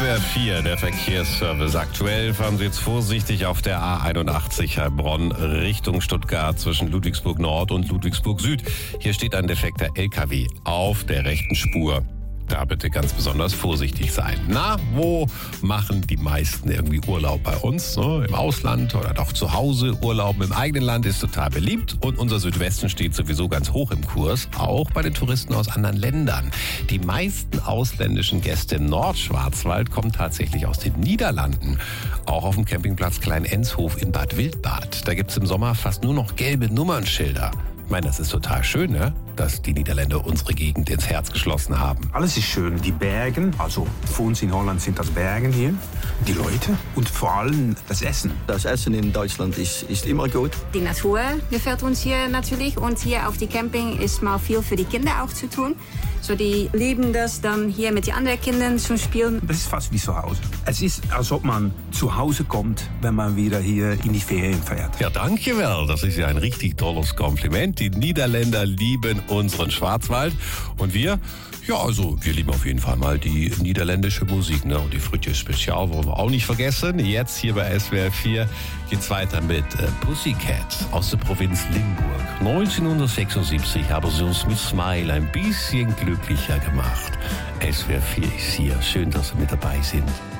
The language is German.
SWR 4, der Verkehrsservice. Aktuell fahren Sie jetzt vorsichtig auf der A81 Heilbronn Richtung Stuttgart zwischen Ludwigsburg Nord und Ludwigsburg Süd. Hier steht ein defekter LKW auf der rechten Spur. Da bitte ganz besonders vorsichtig sein. Na, wo machen die meisten irgendwie Urlaub bei uns? Ne? Im Ausland oder doch zu Hause? Urlauben im eigenen Land ist total beliebt und unser Südwesten steht sowieso ganz hoch im Kurs, auch bei den Touristen aus anderen Ländern. Die meisten ausländischen Gäste im Nordschwarzwald kommen tatsächlich aus den Niederlanden. Auch auf dem Campingplatz Klein-Enshof in Bad Wildbad. Da gibt es im Sommer fast nur noch gelbe Nummernschilder. Ich meine, das ist total schön, ne? Dass die Niederländer unsere Gegend ins Herz geschlossen haben. Alles ist schön. Die Berge, also für uns in Holland sind das Bergen hier. Die Leute und vor allem das Essen. Das Essen in Deutschland ist immer gut. Die Natur gefällt uns hier natürlich und hier auf die Camping ist mal viel für die Kinder auch zu tun. So, die lieben das dann hier mit den anderen Kindern zu spielen. Das ist fast wie zu Hause. Es ist, als ob man zu Hause kommt, wenn man wieder hier in die Ferien fährt. Ja, danke wel. Das ist ja ein richtig tolles Kompliment. Die Niederländer lieben unseren Schwarzwald. Und wir? Ja, also wir lieben auf jeden Fall mal die niederländische Musik. Ne? Und die Frütje Spezial wollen wir auch nicht vergessen. Jetzt hier bei SWR 4 geht's weiter mit Pussycat aus der Provinz Limburg. 1976 haben sie uns mit Smile ein bisschen glücklicher gemacht. SWR 4 ist hier. Schön, dass Sie mit dabei sind.